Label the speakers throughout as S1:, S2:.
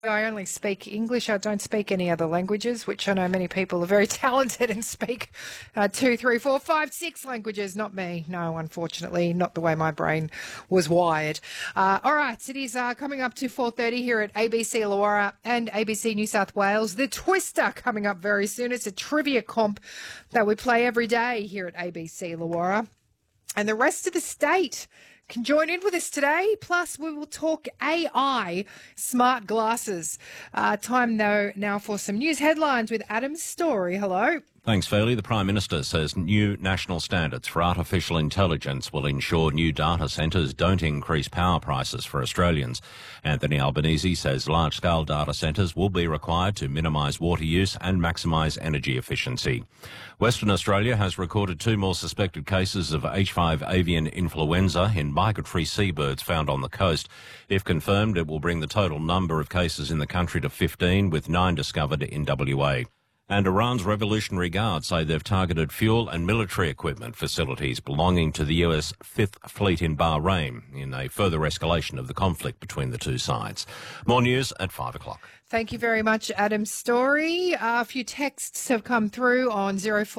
S1: I only speak English. I don't speak any other languages, which I know many people are very talented and speak 2, 3, 4, 5, 6 languages. Not me. No, unfortunately, not the way my brain was wired. All right, it is coming up to 4:30 here at ABC Illawarra and ABC New South Wales. The Twister coming up very soon. It's a trivia comp that we play every day here at ABC Illawarra. And the rest of the state can join in with us today. Plus, we will talk AI smart glasses. Time, though, now for some news headlines with Adam Story. Hello.
S2: Thanks, Fairley. The Prime Minister says new national standards for artificial intelligence will ensure new data centres don't increase power prices for Australians. Anthony Albanese says large-scale data centres will be required to minimise water use and maximise energy efficiency. Western Australia has recorded 2 more suspected cases of H5 avian influenza in migratory seabirds found on the coast. If confirmed, it will bring the total number of cases in the country to 15, with 9 discovered in WA. And Iran's Revolutionary Guard say they've targeted fuel and military equipment facilities belonging to the US Fifth Fleet in Bahrain in a further escalation of the conflict between the two sides. More news at 5 o'clock.
S1: Thank you very much, Adam Story. A few texts have come through on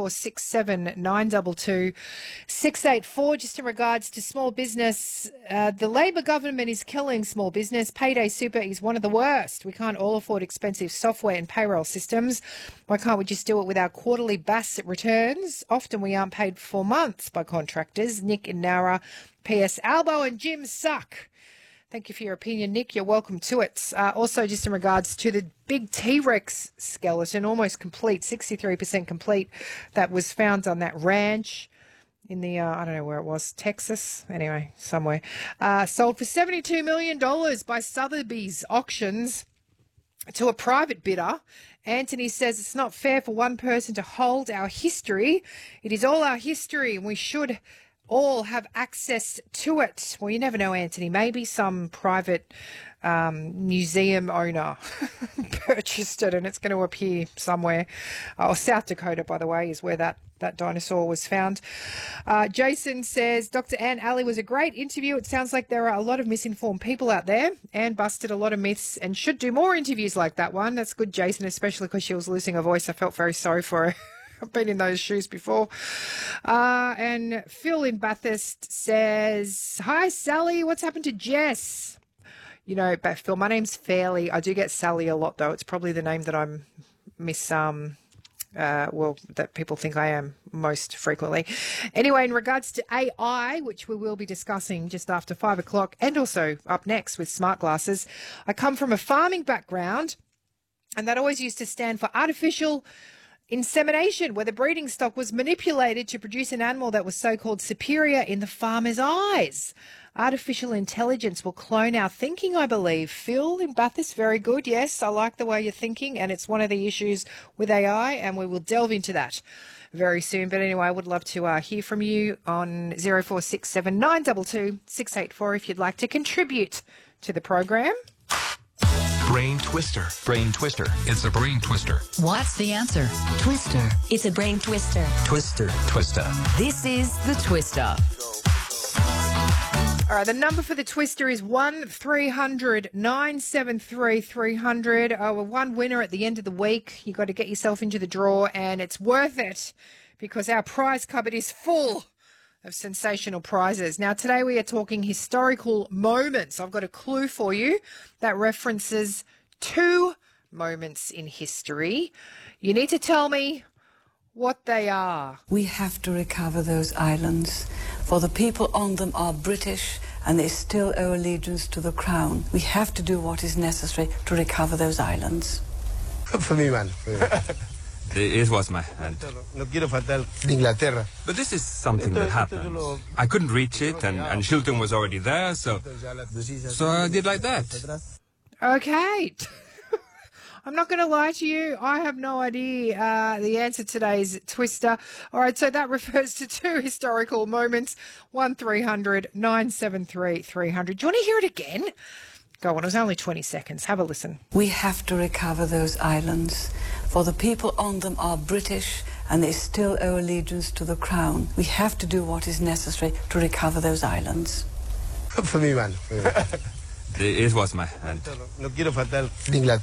S1: 0467 922 684 just in regards to small business. The Labor government is killing small business. Payday Super is one of the worst. We can't all afford expensive software and payroll systems. Why can't we just do it with our quarterly BAS returns? Often we aren't paid for months by contractors. Nick and Nara. P.S. Albo and Jim suck. Thank you for your opinion, Nick. You're welcome to it. Also, just in regards to the big T-Rex skeleton, almost complete, 63% complete, that was found on that ranch in the, I don't know where it was, Texas, anyway, somewhere. Sold for $72 million by Sotheby's Auctions to a private bidder. Anthony says it's not fair for one person to hold our history. It is all our history, and we should all have access to it. Well, you never know, Anthony. Maybe some private museum owner purchased it and it's going to appear somewhere. South Dakota, by the way, is where that dinosaur was found. Jason says, Dr. Anne Alley was a great interview. It sounds like there are a lot of misinformed people out there. Anne busted a lot of myths and should do more interviews like that one. That's good, Jason, especially because she was losing her voice. I felt very sorry for her. I've been in those shoes before. And Phil in Bathurst says, hi, Sally. What's happened to Jess? You know, Phil, my name's Fairley. I do get Sally a lot, though. It's probably the name that I'm that people think I am most frequently. Anyway, in regards to AI, which we will be discussing just after 5 o'clock and also up next with smart glasses, I come from a farming background, and that always used to stand for artificial insemination, where the breeding stock was manipulated to produce an animal that was so-called superior in the farmer's eyes. Artificial intelligence will clone our thinking, I believe. Phil in Bathurst, very good. Yes, I like the way you're thinking, and it's one of the issues with AI, and we will delve into that very soon. But anyway, I would love to hear from you on 0467 922 684 if you'd like to contribute to the program.
S3: Brain Twister. Brain Twister. It's a brain twister.
S4: What's the answer?
S5: Twister. It's a brain twister.
S3: Twister. Twister.
S4: This is the Twister.
S1: All right, the number for the Twister is 1300 973 300. One winner at the end of the week. You've got to get yourself into the draw, and it's worth it because our prize cupboard is full of sensational prizes. Now, today we are talking historical moments. I've got a clue for you that references 2 moments in history. You need to tell me what they are.
S6: We have to recover those islands, for the people on them are British and they still owe allegiance to the Crown. We have to do what is necessary to recover those islands.
S7: For me, man.
S8: It was my hand. But this is something that happened. I couldn't reach it, and Shilton was already there, so I did like that.
S1: Okay. I'm not going to lie to you. I have no idea the answer to today's Twister. All right, so that refers to 2 historical moments. 1300 973 300. Do you want to hear it again? Go on, it was only 20 seconds. Have a listen.
S6: We have to recover those islands, for the people on them are British and they still owe allegiance to the Crown. We have to do what is necessary to recover those islands.
S7: For me, man.
S8: It was my hand.